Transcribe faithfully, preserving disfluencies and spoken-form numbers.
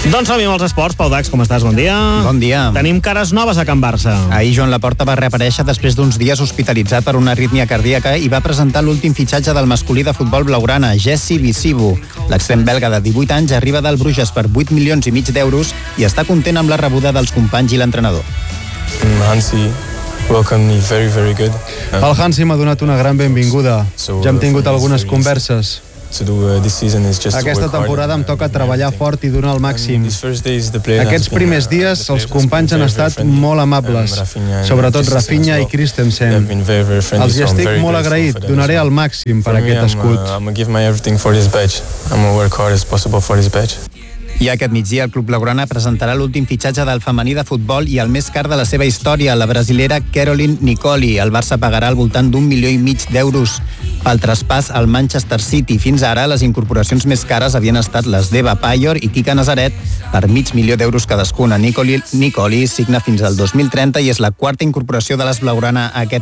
Doncs som-hi amb els esports. Pau Dax, com estàs? Bon dia. Bon dia. Tenim cares noves a Can Barça. Ahir Joan Laporta va reaparèixer després d'uns dies hospitalitzat per una arrítmia cardíaca i va presentar l'últim fitxatge del masculí de futbol blaugrana, Jesse Visibu. L'extrem belga de divuit anys arriba del Bruges per vuit milions i mig d'euros i està content amb la rebuda dels companys i l'entrenador. Hansi welcomed me very, very good. El Hansi m'ha donat una gran benvinguda. Ja hem tingut algunes converses. Aquesta temporada em toca treballar fort i donar el màxim. Aquests primers dies els companys han estat molt amables, sobretot Rafinha i Christensen. Els hi estic molt agraït, donaré el màxim per aquest escut. I aquest migdia el club blaugrana presentarà l'últim fitxatge del femení de futbol i el més car de la seva història, la brasilera Caroline Nicoli. El Barça pagarà al voltant d'un milió i mig d'euros pel traspàs al Manchester City. Fins ara, les incorporacions més cares havien estat les d'Eva Payor i Kika Nazaret per mig milió d'euros cadascuna. Nicoli, Nicoli signa fins al dos mil trenta i és la quarta incorporació de les blaugrana aquest